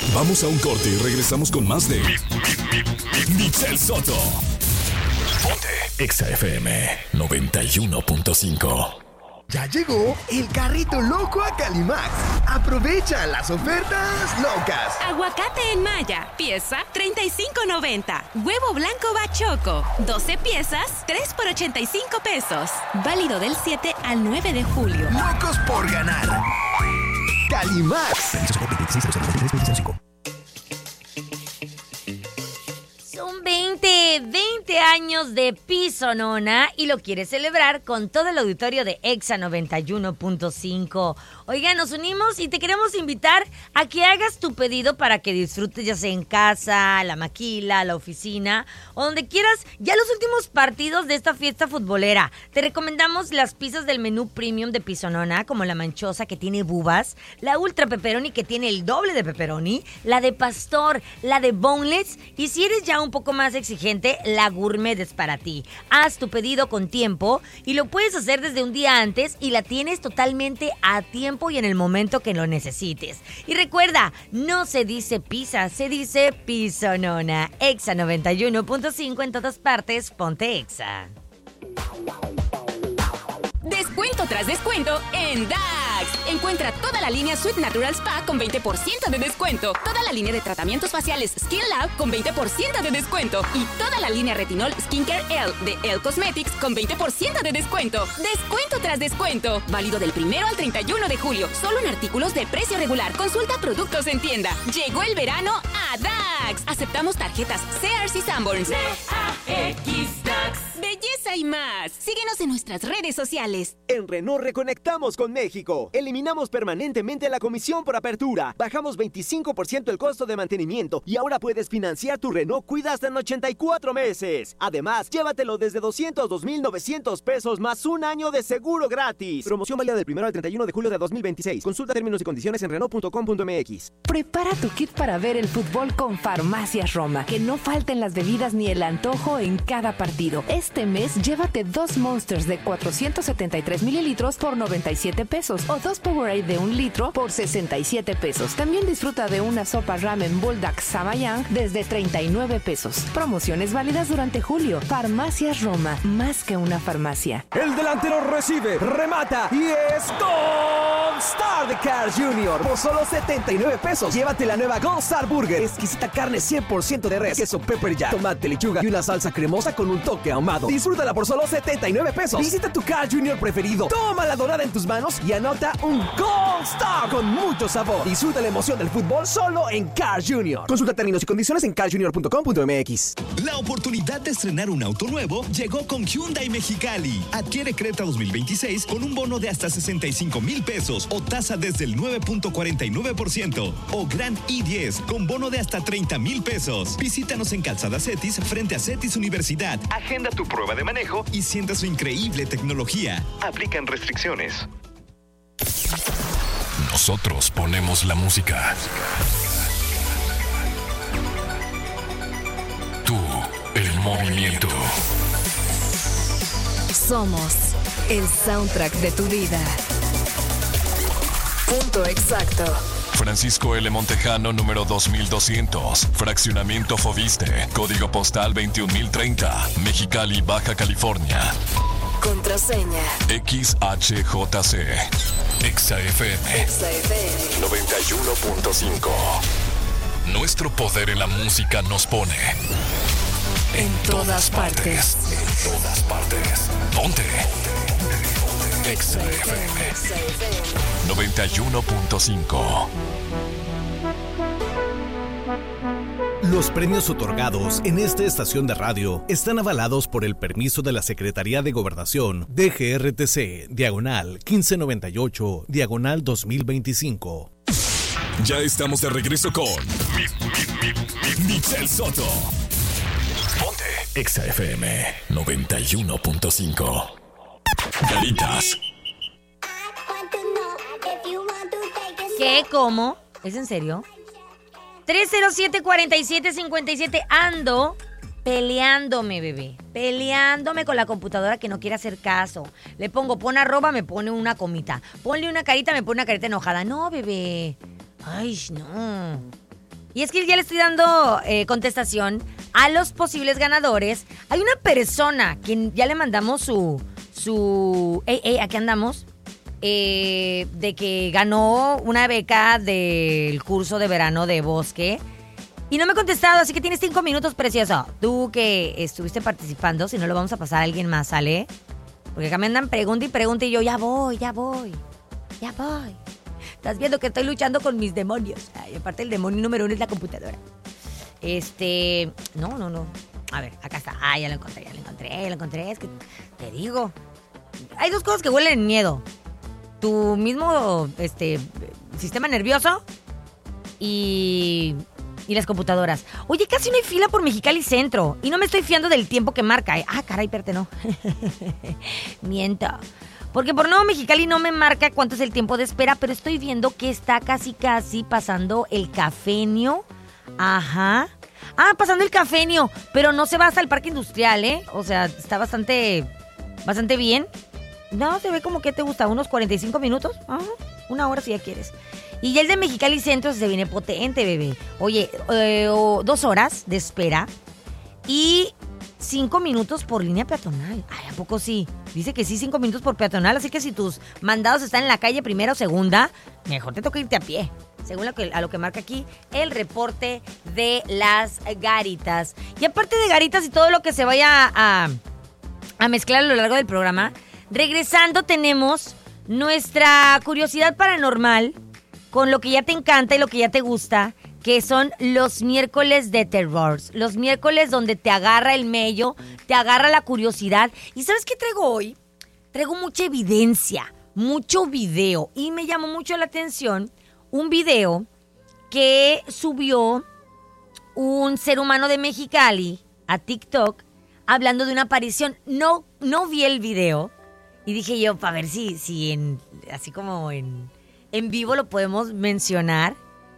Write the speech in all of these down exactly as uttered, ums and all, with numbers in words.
Vamos a un corte y regresamos con más de Michelle Soto. Ponte Exa F M noventa y uno punto cinco. Ya llegó el carrito loco a Calimax. Aprovecha las ofertas locas. Aguacate en malla, pieza treinta y cinco noventa. Huevo blanco bachoco, doce piezas, tres por ochenta y cinco pesos. Válido del siete al nueve de julio. Locos por ganar. Calimax. Son veinte, veinte años de Piso Nona y lo quiere celebrar con todo el auditorio de Exa noventa y uno punto cinco. Oiga, nos unimos y te queremos invitar a que hagas tu pedido para que disfrutes ya sea en casa, la maquila, la oficina o donde quieras ya los últimos partidos de esta fiesta futbolera. Te recomendamos las pizzas del menú premium de Piso Nona, como la manchosa que tiene bubas, la ultra pepperoni que tiene el doble de pepperoni, la de pastor, la de boneless y si eres ya un poco más exigente, la gourmet es para ti. Haz tu pedido con tiempo y lo puedes hacer desde un día antes y la tienes totalmente a tiempo y en el momento que lo necesites. Y recuerda, no se dice pizza, se dice Piso Nona. Exa noventa y uno punto cinco en todas partes, ponte Exa. Descuento tras descuento en D A X. Encuentra toda la línea Sweet Natural Spa con veinte por ciento de descuento. Toda la línea de tratamientos faciales Skin Lab con veinte por ciento de descuento. Y toda la línea Retinol Skincare L de L Cosmetics con veinte por ciento de descuento. Descuento tras descuento. Válido del primero al treinta y uno de julio. Solo en artículos de precio regular. Consulta productos en tienda. Llegó el verano a D A X. Aceptamos tarjetas Sears y Sanborns. D A X D A X. Belleza y más. Síguenos en nuestras redes sociales. En Renault reconectamos con México. Eliminamos permanentemente la comisión por apertura. Bajamos veinticinco por ciento el costo de mantenimiento y ahora puedes financiar tu Renault Cuida hasta en ochenta y cuatro meses. Además, llévatelo desde doscientos dos mil novecientos pesos más un año de seguro gratis. Promoción válida del primero al treinta y uno de julio de dos mil veintiséis. Consulta términos y condiciones en renault punto com punto m x. Prepara tu kit para ver el fútbol con Farmacias Roma. Que no falten las bebidas ni el antojo en cada partido. Este mes llévate dos Monsters de cuatrocientos setenta y tres mililitros por noventa y siete pesos o dos Powerade de un litro por sesenta y siete pesos. También disfruta de una sopa ramen Bulldog Samayang desde treinta y nueve pesos. Promociones válidas durante julio. Farmacias Roma, más que una farmacia. El delantero recibe, remata y es Gold Star de Carl junior Por solo setenta y nueve pesos, llévate la nueva Gold Star Burger. Exquisita carne cien por ciento de res, queso pepper jack, tomate, lechuga y una salsa cremosa con un toque ahumado. Disfrútala por solo setenta y nueve pesos. Visita tu Carl junior preferido. Toma la dorada en tus manos y anota un Gold Star con mucho sabor. Disfruta la emoción del fútbol solo en Carl junior Consulta términos y condiciones en carl junior punto com punto m x. La oportunidad de estrenar un auto nuevo llegó con Hyundai Mexicali. Adquiere Creta dos mil veintiséis con un bono de hasta sesenta y cinco mil pesos o tasa desde el nueve punto cuarenta y nueve por ciento. O Grand i diez con bono de hasta treinta mil pesos. Visítanos en Calzada Cetis frente a Cetis Universidad. Agenda tu prueba de manejo y sienta su increíble tecnología. Aplican restricciones. Nosotros ponemos la música. Tú, el movimiento. Somos el soundtrack de tu vida. Punto exacto. Francisco L. Montejano, número dos mil doscientos. Fraccionamiento Foviste. Código postal veintiún mil treinta. Mexicali, Baja California. Contraseña X H J C. Exa F M. Exa F M noventa y uno punto cinco. Nuestro poder en la música nos pone en, en todas, todas partes. partes. En todas partes. Ponte. Exa F M noventa y uno punto cinco. Los premios otorgados en esta estación de radio están avalados por el permiso de la Secretaría de Gobernación D G R T C, diagonal quince noventa y ocho, diagonal dos mil veinticinco. Ya estamos de regreso con mi, mi, mi, mi, Michelle Soto. Ponte Exa F M noventa y uno punto cinco. Caritas. ¿Qué? ¿Cómo? ¿Es en serio? tres cero siete, cuatro siete cinco siete. Ando peleándome, bebé. Peleándome con la computadora que no quiere hacer caso. Le pongo pon arroba, me pone una comita. Ponle una carita, me pone una carita enojada. No, bebé. Ay, no. Y es que ya le estoy dando eh, contestación a los posibles ganadores. Hay una persona que ya le mandamos su... su ey, ey, aquí andamos. Eh, de que ganó una beca del curso de verano de bosque. Y no me ha contestado, así que tienes cinco minutos, precioso. Tú que estuviste participando, si no lo vamos a pasar a alguien más, ¿sale? Porque acá me andan pregunta y pregunta y yo ya voy, ya voy, ya voy. Estás viendo que estoy luchando con mis demonios. Ay, aparte el demonio número uno es la computadora. Este, no, no, no. A ver, acá está. Ah, ya lo encontré, ya lo encontré, ya lo encontré. Es que te digo, hay dos cosas que huelen en miedo. Tu mismo, este, sistema nervioso y... y las computadoras. Oye, casi no hay fila por Mexicali Centro. Y no me estoy fiando del tiempo que marca. ¿eh? Ah, caray, espérate, no. Miento. Porque por Nuevo Mexicali no me marca cuánto es el tiempo de espera, pero estoy viendo que está casi, casi pasando el Cafenio. Ajá. Ah, pasando el Cafenio. Pero no se va hasta el Parque Industrial, ¿eh? O sea, está bastante, bastante bien. No, se ve como que te gusta, unos cuarenta y cinco minutos. Ajá. Una hora si ya quieres. Y ya el de Mexicali Centro se viene potente, bebé. Oye, eh, oh, dos horas de espera y cinco minutos por línea peatonal. Ay, ¿a poco sí? Dice que sí, cinco minutos por peatonal. Así que si tus mandados están en la calle primera o segunda, mejor te toca irte a pie. Según lo que, a lo que marca aquí el reporte de las garitas. Y aparte de garitas y todo lo que se vaya a, a mezclar a lo largo del programa, regresando tenemos nuestra curiosidad paranormal con lo que ya te encanta y lo que ya te gusta, que son los miércoles de terror. Los miércoles donde te agarra el mello, te agarra la curiosidad. ¿Y sabes qué traigo hoy? Traigo mucha evidencia, mucho video. Y me llamó mucho la atención un video que subió un ser humano de Mexicali a TikTok hablando de una aparición. No, no vi el video y dije yo, para ver si, si en, así como en... en vivo lo podemos mencionar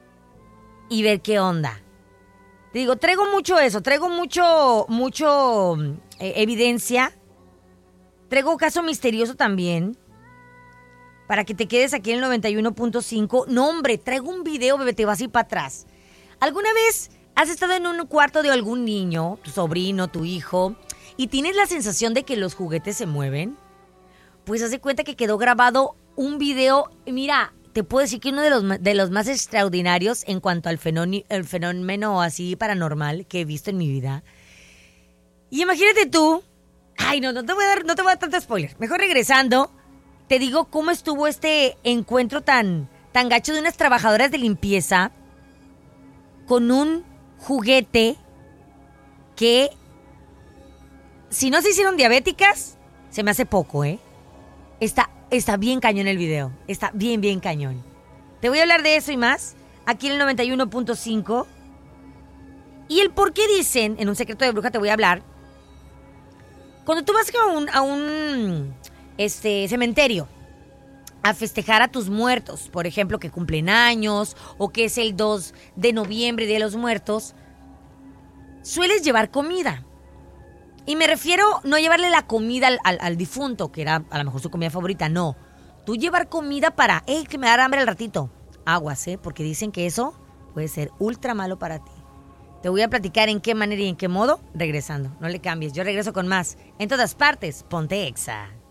y ver qué onda. Te digo, traigo mucho eso, traigo mucho, mucho eh, evidencia. Traigo caso misterioso también. Para que te quedes aquí en el noventa y uno punto cinco. No, hombre, traigo un video, bebé, te vas a ir para atrás. ¿Alguna vez has estado en un cuarto de algún niño, tu sobrino, tu hijo, y tienes la sensación de que los juguetes se mueven? Pues haz de cuenta que quedó grabado un video, mira, te puedo decir que uno de los, de los más extraordinarios en cuanto al fenómeno, el fenómeno así paranormal que he visto en mi vida. Y imagínate tú, ay no, no te voy a dar, no te voy a dar tanto spoiler. Mejor regresando, te digo cómo estuvo este encuentro tan, tan gacho de unas trabajadoras de limpieza con un juguete que, si no se hicieron diabéticas, se me hace poco, ¿eh? Está, está bien cañón el video. Está bien, bien cañón. Te voy a hablar de eso y más aquí en el noventa y uno punto cinco. Y el por qué dicen, en un secreto de bruja te voy a hablar, cuando tú vas a un, a un este, cementerio a festejar a tus muertos, por ejemplo, que cumplen años o que es el dos de noviembre, Día de los Muertos, sueles llevar comida. Y me refiero no llevarle la comida al, al, al difunto, que era a lo mejor su comida favorita, no. Tú llevar comida para, hey, que me da hambre al ratito. Aguas, ¿eh? Porque dicen que eso puede ser ultra malo para ti. Te voy a platicar en qué manera y en qué modo regresando. No le cambies, yo regreso con más. En todas partes, ponte Exa.